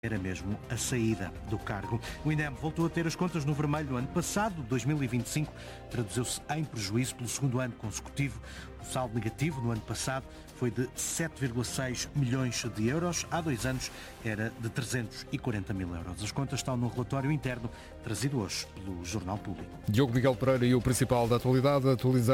era mesmo a saída do cargo. O INEM voltou a ter as contas no vermelho no ano passado. 2025 traduziu-se em prejuízo pelo segundo ano consecutivo. O saldo negativo no ano passado foi de 7,6 milhões de euros. Há 2 anos era de 340 mil euros. As contas estão no relatório interno trazido hoje pelo Jornal Público. Diogo Miguel Pereira e o principal da atualidade,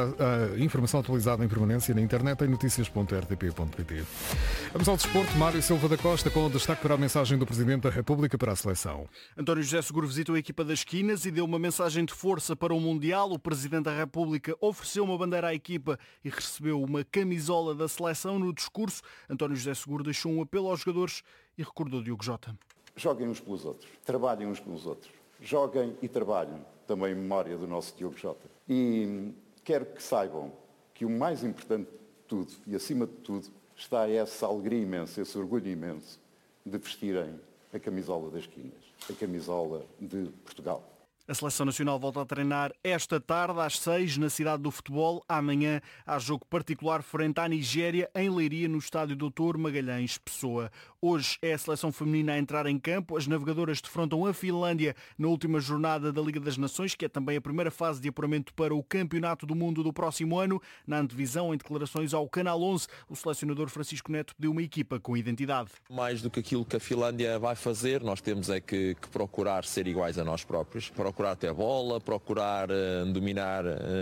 a informação atualizada em permanência na internet em notícias.rtp.pt. Vamos ao desporto. Mário Silva da Costa com destaque para a mensagem do Presidente da República para a seleção. António José Seguro visitou a equipa das Quinas e deu uma mensagem de força para o Mundial. O Presidente da República ofereceu uma bandeira à equipa e recebeu uma camisola da seleção. No discurso, António José Seguro deixou um apelo aos jogadores e recordou Diogo Jota. Joguem uns pelos outros, trabalhem uns pelos outros. Joguem e trabalhem, também em memória do nosso Diogo Jota. E quero que saibam que o mais importante de tudo, e acima de tudo, está essa alegria imensa, esse orgulho imenso de vestirem a camisola das Quinas, a camisola de Portugal. A Seleção Nacional volta a treinar esta tarde às 6 na Cidade do Futebol. Amanhã há jogo particular frente à Nigéria em Leiria, no estádio Dr. Magalhães Pessoa. Hoje é a seleção feminina a entrar em campo. As navegadoras defrontam a Finlândia na última jornada da Liga das Nações, que é também a primeira fase de apuramento para o Campeonato do Mundo do próximo ano. Na antevisão, em declarações ao Canal 11, o selecionador Francisco Neto pediu uma equipa com identidade. Mais do que aquilo que a Finlândia vai fazer, nós temos é que procurar ser iguais a nós próprios, procurar ter bola, procurar dominar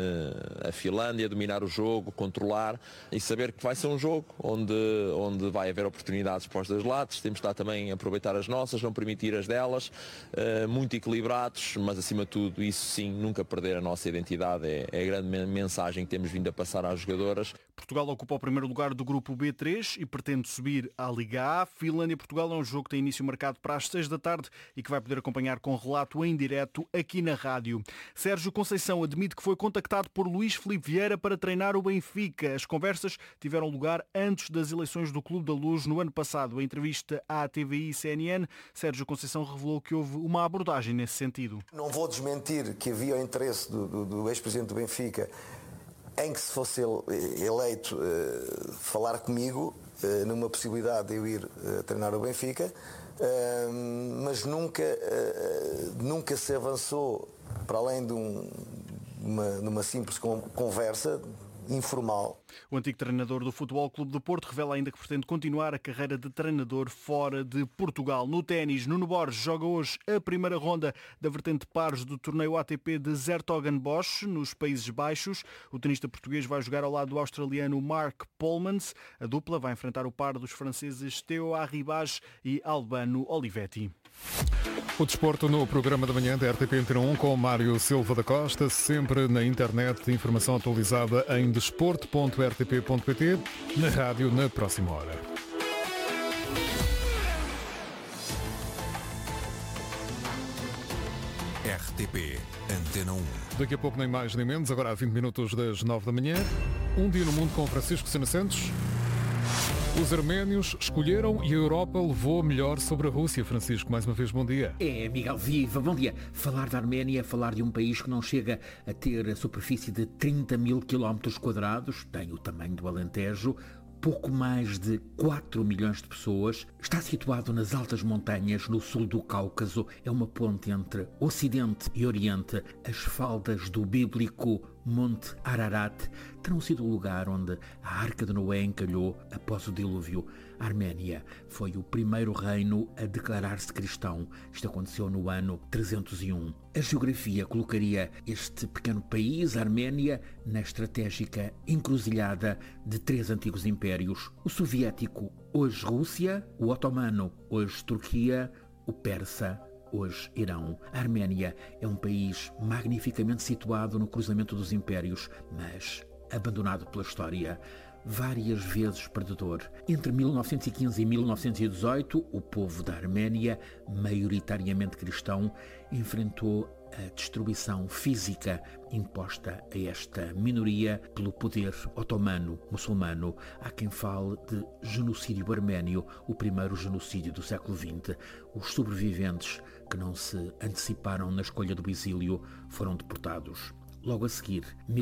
a Finlândia, dominar o jogo, controlar e saber que vai ser um jogo onde vai haver oportunidades para os dois lados. Temos de estar também a aproveitar as nossas, não permitir as delas, muito equilibrados, mas acima de tudo, isso sim, nunca perder a nossa identidade é a grande mensagem que temos vindo a passar às jogadoras. Portugal ocupa o primeiro lugar do grupo B3 e pretende subir à Liga A. Finlândia-Portugal é um jogo que tem início marcado para as 6 da tarde e que vai poder acompanhar com relato em direto aqui na rádio. Sérgio Conceição admite que foi contactado por Luís Filipe Vieira para treinar o Benfica. As conversas tiveram lugar antes das eleições do Clube da Luz no ano passado. Em entrevista à TVI e CNN, Sérgio Conceição revelou que houve uma abordagem nesse sentido. Não vou desmentir que havia o interesse do ex-presidente do Benfica em que, se fosse eleito, falar comigo numa possibilidade de eu ir treinar o Benfica, mas nunca se avançou para além de uma simples conversa informal. O antigo treinador do Futebol Clube do Porto revela ainda que pretende continuar a carreira de treinador fora de Portugal. No ténis, Nuno Borges joga hoje a primeira ronda da vertente pares do torneio ATP de 's-Hertogenbosch, nos Países Baixos. O tenista português vai jogar ao lado do australiano Mark Polmans. A dupla vai enfrentar o par dos franceses Theo Arribas e Albano Olivetti. O desporto no programa da manhã da RTP Antena 1 com Mário Silva da Costa, sempre na internet, informação atualizada em desporto.rtp.pt, na rádio na próxima hora. RTP Antena 1. Daqui a pouco nem mais nem menos, agora há 20 minutos das 9 da manhã. Um dia no mundo com Francisco Sena Santos. Os arménios escolheram e a Europa levou a melhor sobre a Rússia. Francisco, mais uma vez, bom dia. É, Miguel, viva, bom dia. Falar da Arménia é falar de um país que não chega a ter a superfície de 30 mil quilómetros quadrados, tem o tamanho do Alentejo, pouco mais de 4 milhões de pessoas, está situado nas altas montanhas no sul do Cáucaso, é uma ponte entre Ocidente e Oriente. As faldas do bíblico Monte Ararat terão sido o lugar onde a Arca de Noé encalhou após o dilúvio. A Arménia foi o primeiro reino a declarar-se cristão. Isto aconteceu no ano 301. A geografia colocaria este pequeno país, a Arménia, na estratégica encruzilhada de 3 antigos impérios. O soviético, hoje Rússia, o otomano, hoje Turquia, o persa, hoje Irão. A Arménia é um país magnificamente situado no cruzamento dos impérios, mas abandonado pela história, várias vezes perdedor. Entre 1915 e 1918, o povo da Arménia, maioritariamente cristão, enfrentou a destruição física imposta a esta minoria pelo poder otomano muçulmano. Há quem fale de genocídio arménio, o primeiro genocídio do século XX. Os sobreviventes que não se anteciparam na escolha do exílio foram deportados. logo a seguir,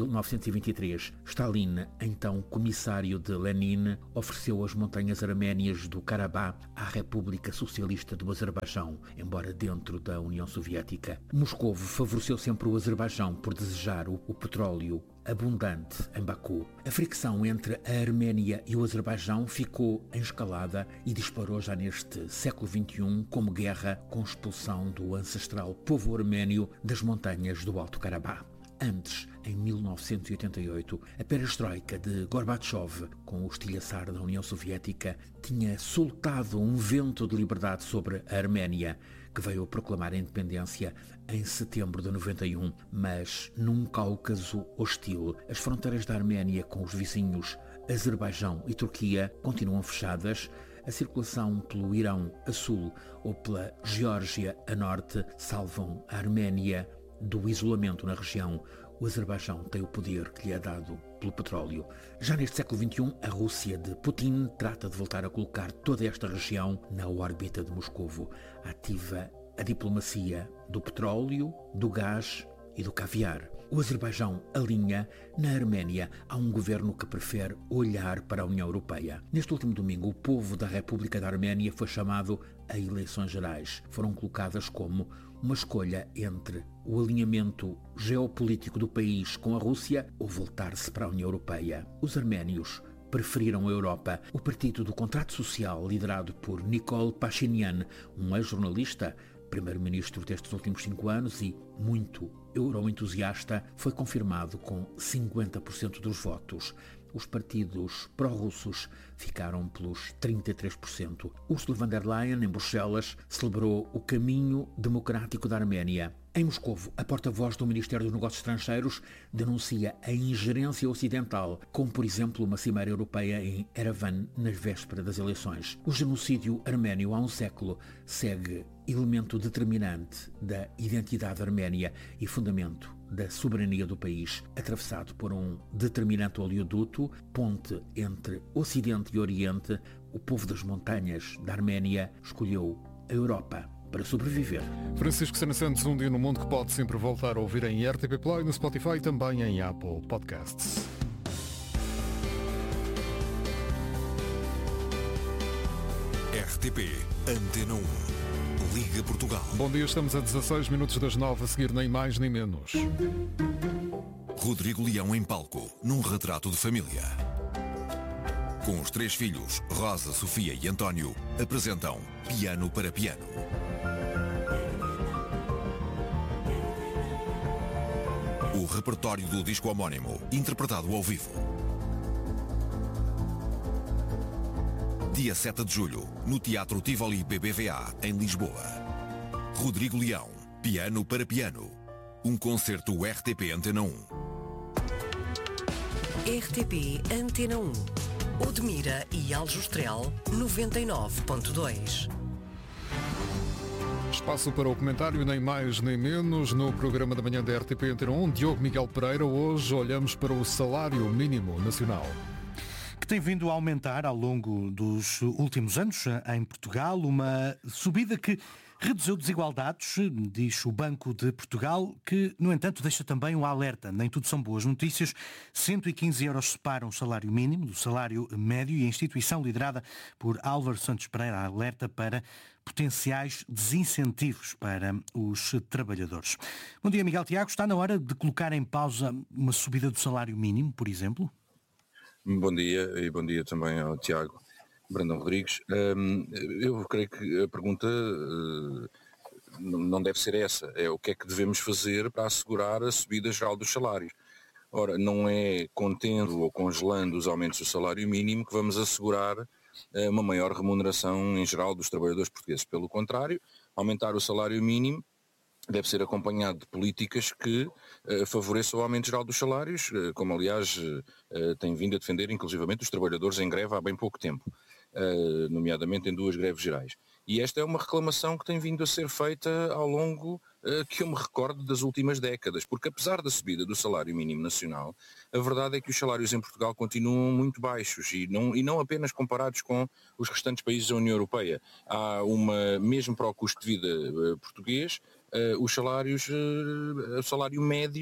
1923, Stalin, então comissário de Lenin, ofereceu as montanhas arménias do Karabakh à República Socialista do Azerbaijão, embora dentro da União Soviética. Moscovo favoreceu sempre o Azerbaijão por desejar o petróleo abundante em Baku. A fricção entre a Arménia e o Azerbaijão ficou em escalada e disparou já neste século XXI como guerra com expulsão do ancestral povo arménio das montanhas do Alto Karabakh. Antes, em 1988, a perestroika de Gorbachev, com o estilhaçar da União Soviética, tinha soltado um vento de liberdade sobre a Arménia, que veio a proclamar a independência em setembro de 91, mas num Cáucaso hostil. As fronteiras da Arménia com os vizinhos Azerbaijão e Turquia continuam fechadas. A circulação pelo Irão a sul ou pela Geórgia a norte salvam a Arménia do isolamento na região. O Azerbaijão tem o poder que lhe é dado pelo petróleo. Já neste século XXI, a Rússia de Putin trata de voltar a colocar toda esta região na órbita de Moscovo. Ativa a diplomacia do petróleo, do gás e do caviar. O Azerbaijão alinha. Na Arménia há um governo que prefere olhar para a União Europeia. Neste último domingo, o povo da República da Arménia foi chamado a eleições gerais. Foram colocadas como uma escolha entre o alinhamento geopolítico do país com a Rússia ou voltar-se para a União Europeia. Os arménios preferiram a Europa. O Partido do Contrato Social, liderado por Nikol Pashinyan, um ex-jornalista, primeiro-ministro destes últimos 5 anos e muito euroentusiasta, foi confirmado com 50% dos votos. Os partidos pró-russos ficaram pelos 33%. Ursula von der Leyen, em Bruxelas, celebrou o caminho democrático da Arménia. Em Moscovo, a porta-voz do Ministério dos Negócios Estrangeiros denuncia a ingerência ocidental, como, por exemplo, uma cimeira europeia em Erevan, nas vésperas das eleições. O genocídio arménio há um século segue elemento determinante da identidade arménia e fundamento da soberania do país, atravessado por um determinante oleoduto, ponte entre Ocidente e Oriente. O povo das montanhas da Arménia escolheu a Europa para sobreviver. Francisco Sena Santos, um dia no mundo que pode sempre voltar a ouvir em RTP Play, no Spotify e também em Apple Podcasts. RTP Antena 1. Liga Portugal. Bom dia, estamos a 16 minutos das 9, a seguir nem mais nem menos. Rodrigo Leão em palco, num retrato de família. Com os 3 filhos, Rosa, Sofia e António, apresentam Piano para Piano. O repertório do disco homónimo, interpretado ao vivo. Dia 7 de julho, no Teatro Tivoli BBVA, em Lisboa. Rodrigo Leão, Piano para Piano. Um concerto RTP Antena 1. RTP Antena 1. Odmira e Aljustrel, 99.2. Espaço para o comentário, nem mais nem menos, no programa da manhã da RTP Antena 1. Diogo Miguel Pereira, hoje olhamos para o salário mínimo nacional, que tem vindo a aumentar ao longo dos últimos anos em Portugal, uma subida que reduziu desigualdades, diz o Banco de Portugal, que, no entanto, deixa também um alerta. Nem tudo são boas notícias. 115 euros separam o salário mínimo do salário médio e a instituição liderada por Álvaro Santos Pereira alerta para potenciais desincentivos para os trabalhadores. Bom dia, Miguel Tiago. Está na hora de colocar em pausa uma subida do salário mínimo, por exemplo? Bom dia e bom dia também ao Tiago Brandão Rodrigues. Eu creio que a pergunta não deve ser essa, é o que é que devemos fazer para assegurar a subida geral dos salários. Ora, não é contendo ou congelando os aumentos do salário mínimo que vamos assegurar uma maior remuneração em geral dos trabalhadores portugueses. Pelo contrário, aumentar o salário mínimo deve ser acompanhado de políticas que favoreçam o aumento geral dos salários, como aliás tem vindo a defender inclusivamente os trabalhadores em greve há bem pouco tempo, nomeadamente em 2 greves gerais. E esta é uma reclamação que tem vindo a ser feita ao longo, que eu me recordo, das últimas décadas, porque apesar da subida do salário mínimo nacional, a verdade é que os salários em Portugal continuam muito baixos e não apenas comparados com os restantes países da União Europeia. Há mesmo para o custo de vida português, os salários, o salário médio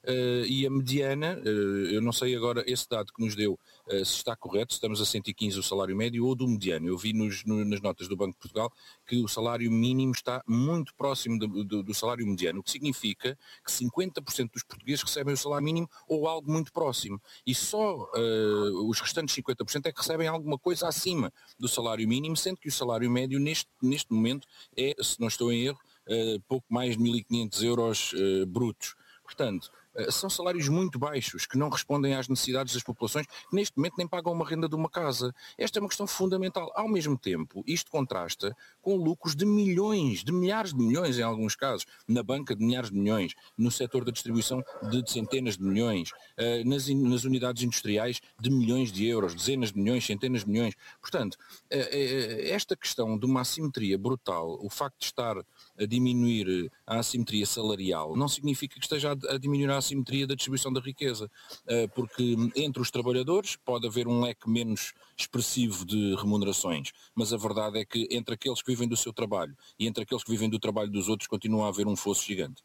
e a mediana, eu não sei agora esse dado que nos deu se está correto, se estamos a 115 o salário médio ou do mediano. Eu vi nas notas do Banco de Portugal que o salário mínimo está muito próximo do salário mediano, o que significa que 50% dos portugueses recebem o salário mínimo ou algo muito próximo. E só os restantes 50% é que recebem alguma coisa acima do salário mínimo, sendo que o salário médio neste momento é, se não estou em erro, pouco mais de 1.500 euros brutos. Portanto, são salários muito baixos, que não respondem às necessidades das populações, que neste momento nem pagam uma renda de uma casa. Esta é uma questão fundamental. Ao mesmo tempo, isto contrasta com lucros de milhões, de milhares de milhões em alguns casos, na banca de milhares de milhões, no setor da distribuição de centenas de milhões, nas unidades industriais de milhões de euros, dezenas de milhões, centenas de milhões. Portanto, esta questão de uma assimetria brutal, o facto de estar a diminuir a assimetria salarial, não significa que esteja a diminuir a assimetria da distribuição da riqueza, porque entre os trabalhadores pode haver um leque menos expressivo de remunerações, mas a verdade é que entre aqueles que vivem do seu trabalho e entre aqueles que vivem do trabalho dos outros continua a haver um fosso gigante.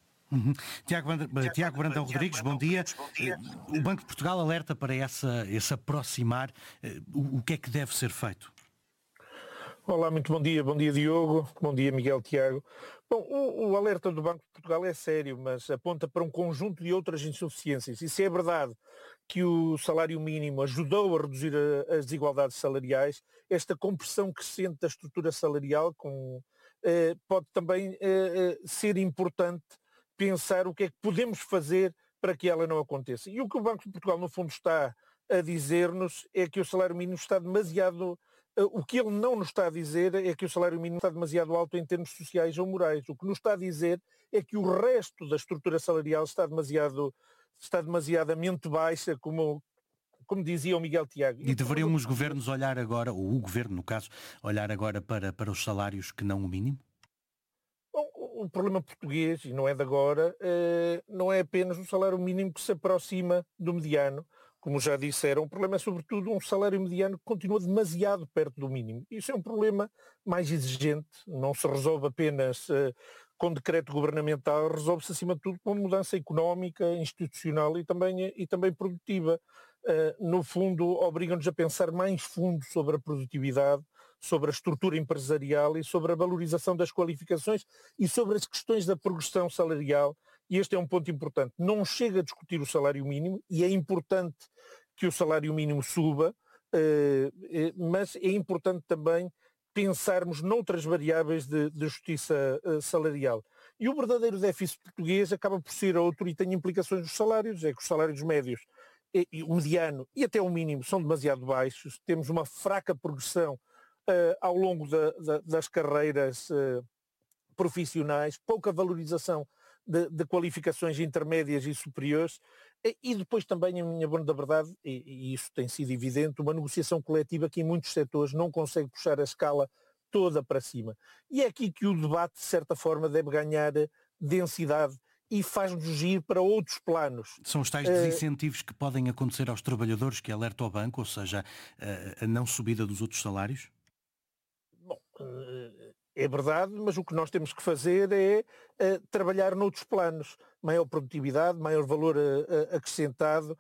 Tiago Brandão Rodrigues, bom dia. O Banco de Portugal alerta para esse aproximar. O que é que deve ser feito? Olá, muito bom dia Diogo, bom dia Miguel, Tiago. Bom, o alerta do Banco de Portugal é sério, mas aponta para um conjunto de outras insuficiências. E se é verdade que o salário mínimo ajudou a reduzir as desigualdades salariais, esta compressão crescente da estrutura salarial pode também ser importante pensar o que é que podemos fazer para que ela não aconteça. E o que o Banco de Portugal, no fundo, está a dizer-nos é que o salário mínimo está demasiado... O que ele não nos está a dizer é que o salário mínimo está demasiado alto em termos sociais ou morais. O que nos está a dizer é que o resto da estrutura salarial está demasiadamente baixa, como dizia o Miguel Tiago. E deveriam os governos olhar agora, ou o governo, no caso, olhar agora para os salários que não o mínimo? Bom, o problema português, e não é de agora, não é apenas o salário mínimo que se aproxima do mediano. Como já disseram, o problema é sobretudo um salário mediano que continua demasiado perto do mínimo. Isso é um problema mais exigente, não se resolve apenas com decreto governamental, resolve-se acima de tudo com mudança económica, institucional e também produtiva. No fundo, obrigam-nos a pensar mais fundo sobre a produtividade, sobre a estrutura empresarial e sobre a valorização das qualificações e sobre as questões da progressão salarial. E este é um ponto importante. Não chega a discutir o salário mínimo, e é importante que o salário mínimo suba, mas é importante também pensarmos noutras variáveis de justiça salarial. E o verdadeiro déficit português acaba por ser outro e tem implicações nos salários, é que os salários médios, o mediano e até o mínimo são demasiado baixos, temos uma fraca progressão ao longo das carreiras profissionais, pouca valorização de qualificações intermédias e superiores, e depois também, em minha boa da verdade, e isso tem sido evidente, uma negociação coletiva que em muitos setores não consegue puxar a escala toda para cima. E é aqui que o debate, de certa forma, deve ganhar densidade e faz-nos ir para outros planos. São os tais desincentivos que podem acontecer aos trabalhadores que alerta ao banco, ou seja, a não subida dos outros salários? Bom, é verdade, mas o que nós temos que fazer é trabalhar noutros planos. Maior produtividade, maior valor acrescentado.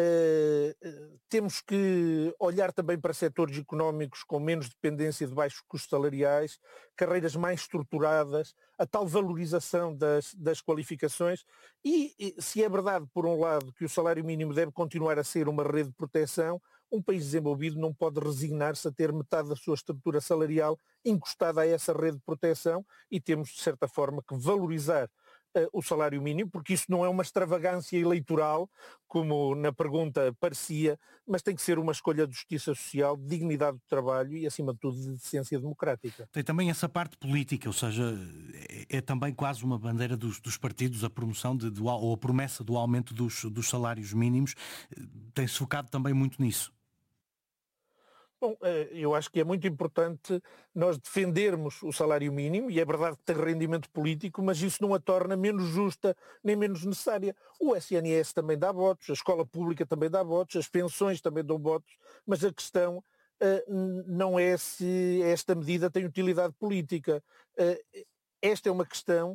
Temos que olhar também para setores económicos com menos dependência de baixos custos salariais, carreiras mais estruturadas, a tal valorização das qualificações e se é verdade, por um lado, que o salário mínimo deve continuar a ser uma rede de proteção, um país desenvolvido não pode resignar-se a ter metade da sua estrutura salarial encostada a essa rede de proteção e temos, de certa forma, que valorizar o salário mínimo, porque isso não é uma extravagância eleitoral, como na pergunta parecia, mas tem que ser uma escolha de justiça social, de dignidade do trabalho e, acima de tudo, de decência democrática. Tem também essa parte política, ou seja, é também quase uma bandeira dos partidos a promoção ou a promessa do aumento dos salários mínimos. Tem-se focado também muito nisso. Bom, eu acho que é muito importante nós defendermos o salário mínimo, e é verdade que tem rendimento político, mas isso não a torna menos justa nem menos necessária. O SNS também dá votos, a escola pública também dá votos, as pensões também dão votos, mas a questão não é se esta medida tem utilidade política. Esta é uma questão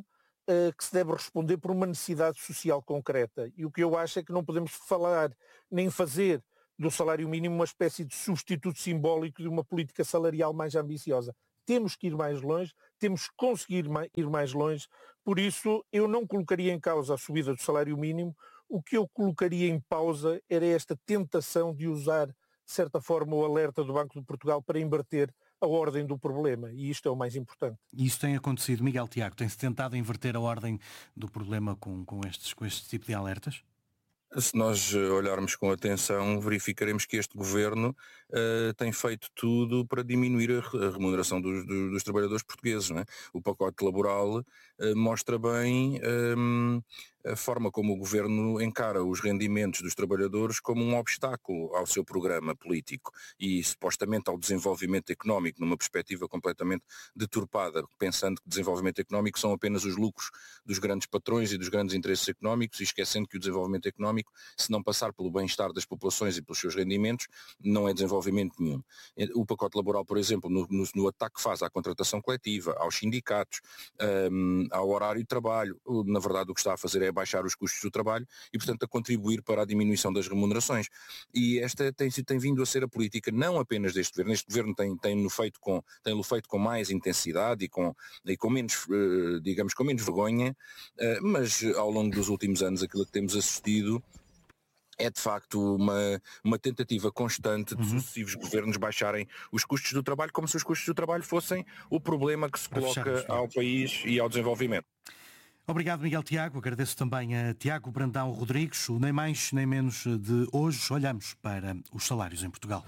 que se deve responder por uma necessidade social concreta. E o que eu acho é que não podemos falar nem fazer do salário mínimo uma espécie de substituto simbólico de uma política salarial mais ambiciosa. Temos que ir mais longe, temos que conseguir ir mais longe, por isso eu não colocaria em causa a subida do salário mínimo, o que eu colocaria em pausa era esta tentação de usar, de certa forma, o alerta do Banco de Portugal para inverter a ordem do problema, e isto é o mais importante. E isso tem acontecido, Miguel Tiago? Tem-se tentado inverter a ordem do problema com este tipo de alertas? Se nós olharmos com atenção, verificaremos que este governo tem feito tudo para diminuir a remuneração dos trabalhadores portugueses. Não é? O pacote laboral mostra bem a forma como o governo encara os rendimentos dos trabalhadores como um obstáculo ao seu programa político e supostamente ao desenvolvimento económico, numa perspectiva completamente deturpada, pensando que desenvolvimento económico são apenas os lucros dos grandes patrões e dos grandes interesses económicos, e esquecendo que o desenvolvimento económico, se não passar pelo bem-estar das populações e pelos seus rendimentos, não é desenvolvimento nenhum. O pacote laboral, por exemplo, no ataque que faz à contratação coletiva, aos sindicatos, ao horário de trabalho, na verdade o que está a fazer é baixar os custos do trabalho e, portanto, a contribuir para a diminuição das remunerações. E esta tem vindo a ser a política não apenas deste governo. Este governo tem-lo feito com mais intensidade e com menos, digamos, com menos vergonha, mas ao longo dos últimos anos aquilo que temos assistido é de facto uma tentativa constante de sucessivos governos baixarem os custos do trabalho, como se os custos do trabalho fossem o problema que se coloca ao país e ao desenvolvimento. Obrigado, Miguel Tiago. Agradeço também a Tiago Brandão Rodrigues. O Nem Mais Nem Menos de hoje, olhamos para os salários em Portugal.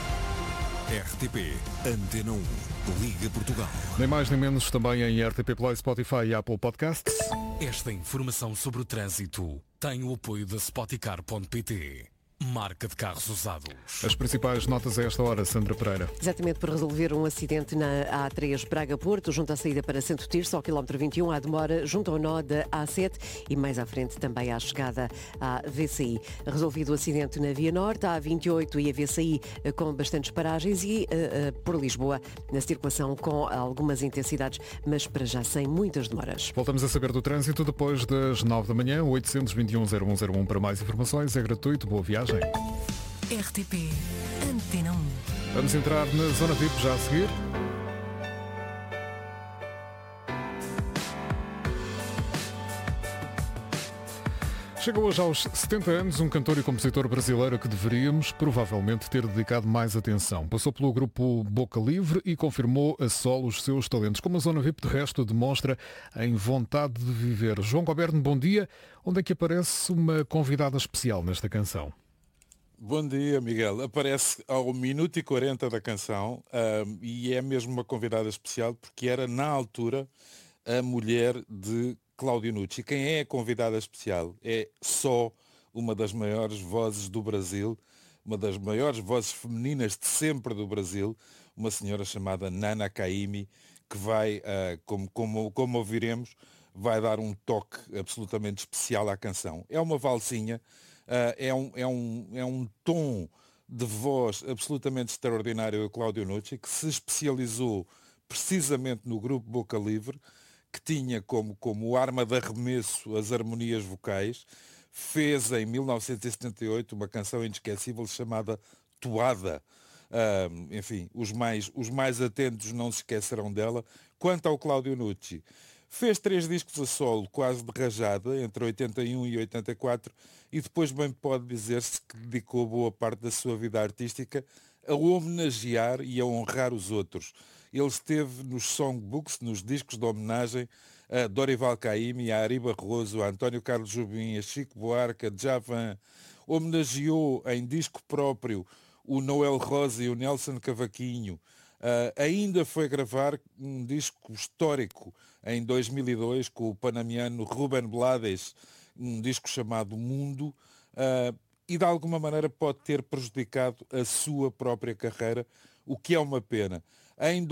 RTP Antena 1, Liga Portugal. Nem mais nem menos também em RTP Play, Spotify e Apple Podcasts. Esta informação sobre o trânsito tem o apoio da Spoticar.pt. Marca de carros usados. As principais notas a esta hora, Sandra Pereira. Exatamente, por resolver um acidente na A3 Braga-Porto, junto à saída para Santo Tirso, ao quilómetro 21, há demora junto ao nó da A7 e mais à frente também à chegada à VCI. Resolvido o acidente na Via Norte, a A28 e a VCI com bastantes paragens e por Lisboa, na circulação com algumas intensidades, mas para já sem muitas demoras. Voltamos a saber do trânsito depois das 9 da manhã, 821-0101 para mais informações. É gratuito, boa viagem. RTP Antena 1. Vamos entrar na Zona VIP já a seguir. Chega hoje aos 70 anos um cantor e compositor brasileiro que deveríamos provavelmente ter dedicado mais atenção. Passou pelo grupo Boca Livre e confirmou a solo os seus talentos. Como a Zona VIP, de resto, demonstra em vontade de viver. João Goberno, bom dia. Onde é que aparece uma convidada especial nesta canção? Bom dia, Miguel. Aparece ao minuto e 40 da canção e é mesmo uma convidada especial porque era, na altura, a mulher de Cláudio Nucci. Quem é a convidada especial? É só uma das maiores vozes do Brasil, uma das maiores vozes femininas de sempre do Brasil, uma senhora chamada Nana Caymmi, que vai, como ouviremos, vai dar um toque absolutamente especial à canção. É uma valsinha. É um tom de voz absolutamente extraordinário do Cláudio Nucci, que se especializou precisamente no grupo Boca Livre, que tinha como arma de arremesso as harmonias vocais. Fez em 1978 uma canção inesquecível chamada Toada. Enfim, os mais atentos não se esquecerão dela. Quanto ao Cláudio Nucci, fez 3 discos a solo, quase de rajada, entre 81 e 84, e depois bem pode dizer-se que dedicou boa parte da sua vida artística a homenagear e a honrar os outros. Ele esteve nos songbooks, nos discos de homenagem a Dorival Caymmi, a Ari Barroso, a António Carlos Jobim, a Chico Buarque, a Djavan. Homenageou em disco próprio o Noel Rosa e o Nelson Cavaquinho. Ainda foi gravar um disco histórico em 2002 com o panamiano Rubén Blades, um disco chamado Mundo, e de alguma maneira pode ter prejudicado a sua própria carreira, o que é uma pena. Em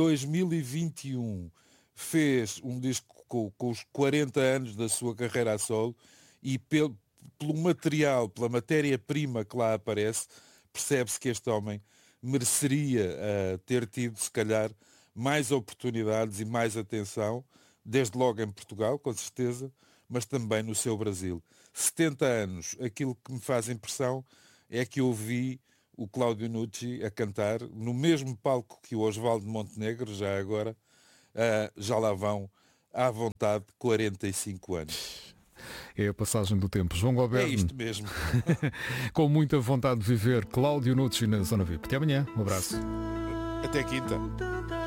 2021 fez um disco com os 40 anos da sua carreira a solo e pelo material, pela matéria-prima que lá aparece, percebe-se que este homem mereceria ter tido, se calhar, mais oportunidades e mais atenção desde logo em Portugal, com certeza, mas também no seu Brasil. 70 anos, aquilo que me faz impressão é que eu vi o Cláudio Nucci a cantar no mesmo palco que o Osvaldo Montenegro, já agora, já lá vão, à vontade, 45 anos. É a passagem do tempo. João Goberno. É isto mesmo. Com muita vontade de viver, Cláudio Nucci na Zona VIP. Até amanhã. Um abraço. Até quinta.